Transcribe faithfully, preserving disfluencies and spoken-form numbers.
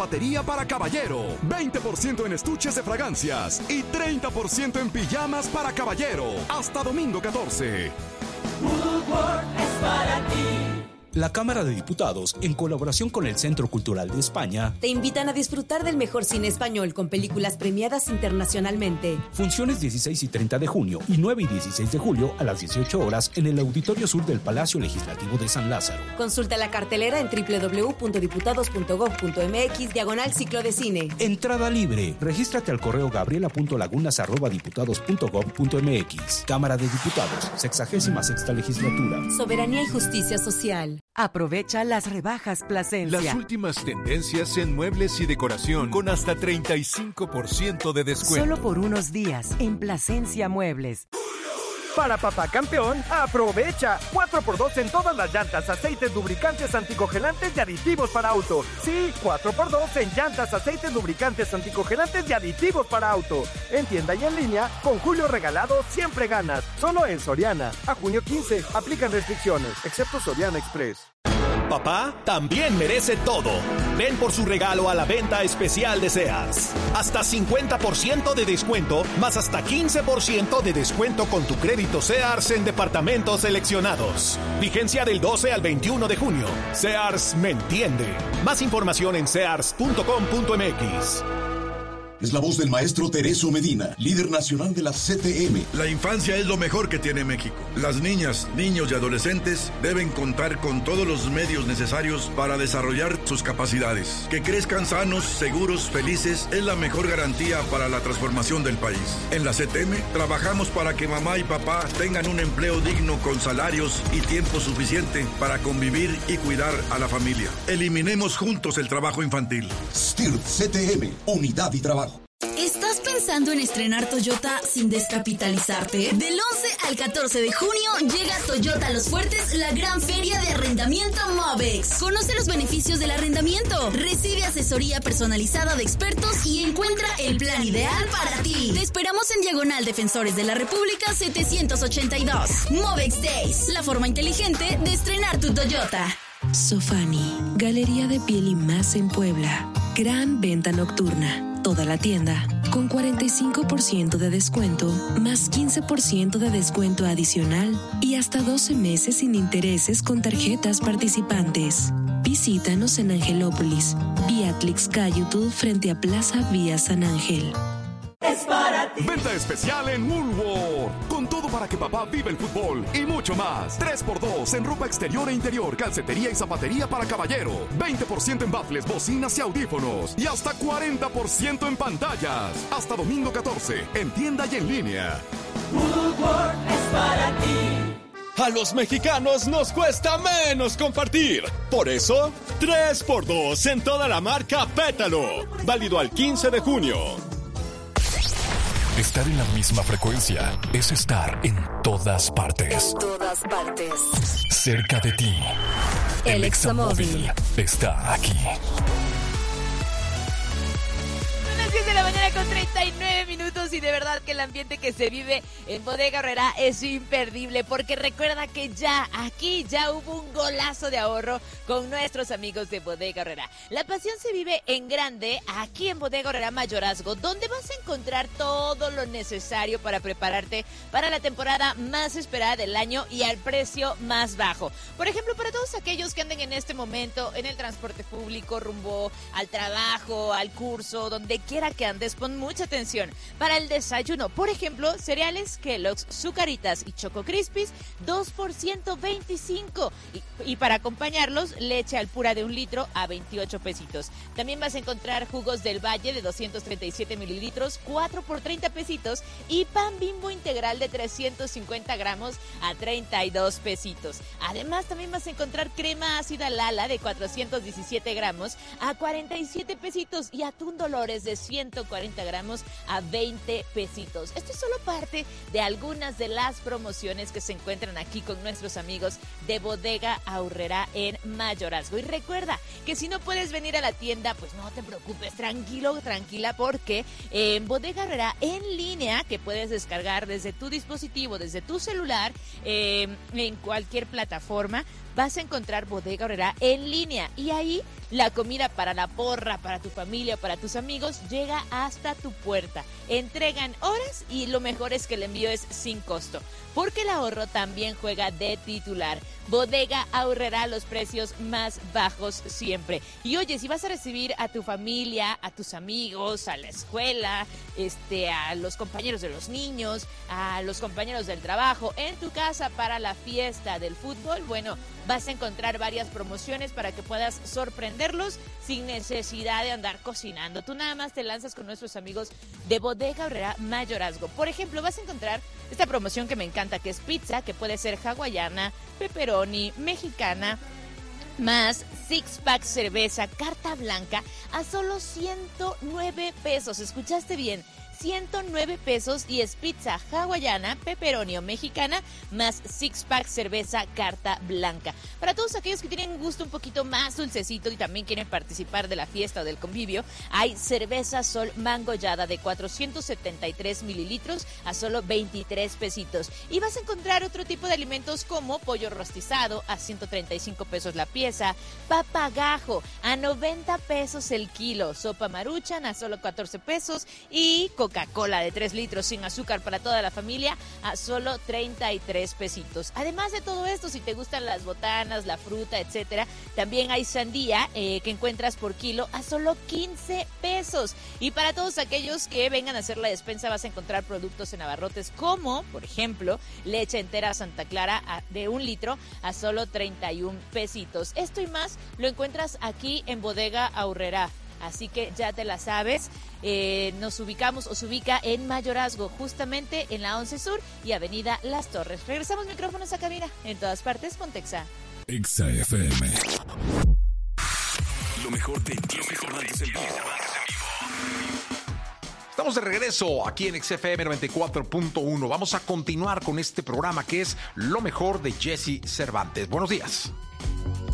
zapatería para caballero. veinte por ciento en estuches de fragancias y treinta por ciento en pijamas para caballero. Hasta domingo catorce. Woodward es para ti. La Cámara de Diputados, en colaboración con el Centro Cultural de España, te invitan a disfrutar del mejor cine español con películas premiadas internacionalmente. Funciones dieciséis y treinta de junio y nueve y dieciséis de julio a las dieciocho horas en el Auditorio Sur del Palacio Legislativo de San Lázaro. Consulta la cartelera en doble u doble u doble u punto diputados punto gob punto mx diagonal ciclo de cine. Entrada libre. Regístrate al correo gabriela punto lagunas arroba diputados punto gob punto mx. Cámara de Diputados, sexagésima sexta legislatura. Soberanía y justicia social. Aprovecha las rebajas Plasencia. Las últimas tendencias en muebles y decoración con hasta treinta y cinco por ciento de descuento. Solo por unos días en Plasencia Muebles. Para papá campeón, aprovecha cuatro por dos en todas las llantas, aceites, lubricantes, anticongelantes y aditivos para auto. Sí, cuatro por dos en llantas, aceites, lubricantes, anticongelantes y aditivos para auto. En tienda y en línea, con Julio Regalado siempre ganas. Solo en Soriana. A junio quince, aplican restricciones, excepto Soriana Express. Papá también merece todo. Ven por su regalo a la venta especial de Sears. Hasta cincuenta por ciento de descuento, más hasta quince por ciento de descuento con tu crédito Sears en departamentos seleccionados. Vigencia del doce al veintiuno de junio. Sears me entiende. Más información en sears punto com punto mx. Es la voz del maestro Tereso Medina, líder nacional de la C T M. La infancia es lo mejor que tiene México. Las niñas, niños y adolescentes deben contar con todos los medios necesarios para desarrollar sus capacidades. Que crezcan sanos, seguros, felices es la mejor garantía para la transformación del país. En la C T M trabajamos para que mamá y papá tengan un empleo digno con salarios y tiempo suficiente para convivir y cuidar a la familia. Eliminemos juntos el trabajo infantil. S T I R T C T M, Unidad y Trabajo. ¿Estás pensando en estrenar Toyota sin descapitalizarte? Del once al catorce de junio llega Toyota Los Fuertes, la gran feria de arrendamiento Movex. Conoce los beneficios del arrendamiento, recibe asesoría personalizada de expertos y encuentra el plan ideal para ti. Te esperamos en Diagonal Defensores de la República setecientos ochenta y dos. Movex Days, la forma inteligente de estrenar tu Toyota. Sofani, Galería de Piel y Más en Puebla. Gran venta nocturna. Toda la tienda con cuarenta y cinco por ciento de descuento, más quince por ciento de descuento adicional y hasta doce meses sin intereses con tarjetas participantes. Visítanos en Angelópolis, vía Tlixcayutl frente a Plaza Vía San Ángel. Es para ti. Venta especial en Woolworth. Con todo para que papá viva el fútbol y mucho más. tres por dos en ropa exterior e interior, calcetería y zapatería para caballero. veinte por ciento en baffles, bocinas y audífonos. Y hasta cuarenta por ciento en pantallas. Hasta domingo catorce, en tienda y en línea. Woolworth es para ti. A los mexicanos nos cuesta menos compartir. Por eso, tres por dos en toda la marca Pétalo. Válido al quince de junio. Estar en la misma frecuencia es estar en todas partes. En todas partes. Cerca de ti. El Examóvil está aquí. diez de la mañana con treinta y nueve minutos y de verdad que el ambiente que se vive en Bodega Aurrerá es imperdible porque recuerda que ya aquí ya hubo un golazo de ahorro con nuestros amigos de Bodega Aurrerá. La pasión se vive en grande aquí en Bodega Aurrerá Mayorazgo, donde vas a encontrar todo lo necesario para prepararte para la temporada más esperada del año y al precio más bajo. Por ejemplo, para todos aquellos que anden en este momento en el transporte público rumbo al trabajo, al curso, donde quiera que andes, pon mucha atención. Para el desayuno, por ejemplo, cereales Kellogg's, Zucaritas y Choco Crispies, dos por ciento veinticinco. Y, y para acompañarlos, leche al pura de un litro a veintiocho pesitos. También vas a encontrar jugos del Valle de doscientos treinta y siete mililitros, cuatro por treinta pesitos. Y pan Bimbo integral de trescientos cincuenta gramos a treinta y dos pesitos. Además, también vas a encontrar crema ácida Lala de cuatrocientos diecisiete gramos a cuarenta y siete pesitos. Y atún Dolores de ciento cuarenta gramos a veinte pesitos. Esto es solo parte de algunas de las promociones que se encuentran aquí con nuestros amigos de Bodega Aurrerá en Mayorazgo. Y recuerda que si no puedes venir a la tienda, pues no te preocupes, tranquilo, tranquila, porque en Bodega Aurrerá en línea, que puedes descargar desde tu dispositivo, desde tu celular, eh, en cualquier plataforma, vas a encontrar Bodega Aurrerá en línea y ahí la comida para la porra, para tu familia, para tus amigos, llega hasta tu puerta. Entregan horas y lo mejor es que el envío es sin costo, porque el ahorro también juega de titular. Bodega Aurrerá, los precios más bajos siempre. Y oye, si vas a recibir a tu familia, a tus amigos, a la escuela, este, a los compañeros de los niños, a los compañeros del trabajo, en tu casa para la fiesta del fútbol, bueno, vas a encontrar varias promociones para que puedas sorprenderlos sin necesidad de andar cocinando. Tú nada más te lanzas con nuestros amigos de Bodega Aurrerá Mayorazgo. Por ejemplo, vas a encontrar esta promoción que me encanta, que es pizza, que puede ser hawaiana, pepperoni, mexicana, más six pack cerveza, carta blanca a solo ciento nueve pesos. ¿Escuchaste bien? ciento nueve pesos y es pizza hawaiana, pepperoni o mexicana, más six pack cerveza, carta blanca. Para todos aquellos que tienen un gusto un poquito más dulcecito y también quieren participar de la fiesta o del convivio, hay cerveza Sol mangollada de cuatrocientos setenta y tres mililitros a solo veintitrés pesitos. Y vas a encontrar otro tipo de alimentos como pollo rostizado a ciento treinta y cinco pesos la pieza, papagajo a noventa pesos el kilo, sopa maruchan a solo catorce pesos y Coca-Cola de tres litros sin azúcar para toda la familia a solo treinta y tres pesitos. Además de todo esto, si te gustan las botanas, la fruta, etcétera, también hay sandía eh, que encuentras por kilo a solo quince pesos. Y para todos aquellos que vengan a hacer la despensa vas a encontrar productos en abarrotes como, por ejemplo, leche entera Santa Clara a, de un litro a solo treinta y un pesitos. Esto y más lo encuentras aquí en Bodega Aurrerá. Así que ya te la sabes, eh, nos ubicamos o se ubica en Mayorazgo, justamente en la once Sur y Avenida Las Torres. Regresamos micrófonos a cabina, en todas partes, Pontexa. Exa F M. Lo mejor de ti, lo mejor de ti. Estamos de regreso aquí en X F M noventa y cuatro punto uno. Vamos a continuar con este programa que es Lo mejor de Jesse Cervantes. Buenos días.